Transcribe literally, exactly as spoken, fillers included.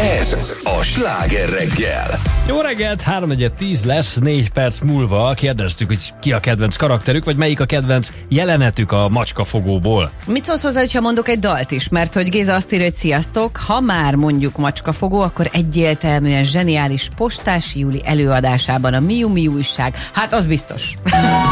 Ez a Sláger reggel. Jó reggelt, háromnegyed tíz lesz, négy perc múlva kérdeztük, hogy ki a kedvenc karakterük, vagy melyik a kedvenc jelenetük a macskafogóból. Mit szólsz hozzá, hogyha mondok egy dalt is? Mert hogy Géza azt írja, hogy sziasztok, ha már mondjuk macskafogó, akkor egyértelműen zseniális Postás Júli előadásában a Miu Miu újság. Hát az biztos.